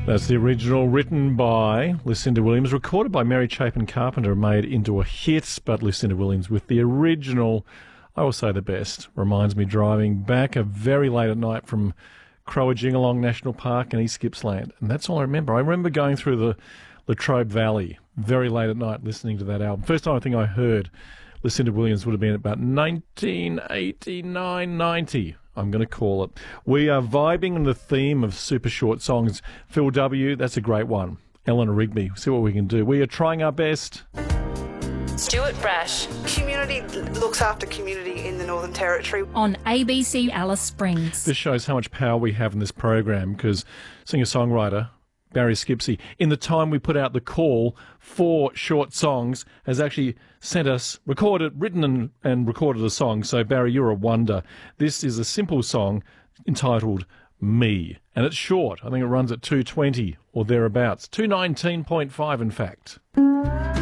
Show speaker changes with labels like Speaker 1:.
Speaker 1: That's the original, written by Lucinda Williams, recorded by Mary Chapin Carpenter, made into a hit. But Lucinda Williams with the original, I will say the best. Reminds me driving back a very late at night from Croajingolong National Park in East Gippsland. And that's all I remember. I remember going through the Latrobe Valley very late at night listening to that album. First time I think I heard Lucinda Williams would have been about 1989, 90. I'm going to call it. We are vibing on the theme of super short songs. Phil W., that's a great one. Eleanor Rigby, see what we can do. We are trying our best.
Speaker 2: Stuart Brash.
Speaker 3: Community looks after community in the Northern Territory.
Speaker 4: On ABC Alice Springs.
Speaker 1: This shows how much power we have in this program, because singer-songwriter Barry Skipsey, in the time we put out the call for short songs, has actually sent us, written and recorded a song. So, Barry, you're a wonder. This is a simple song entitled Me, and it's short. I think it runs at 2:20 or thereabouts. 2:19.5, in fact.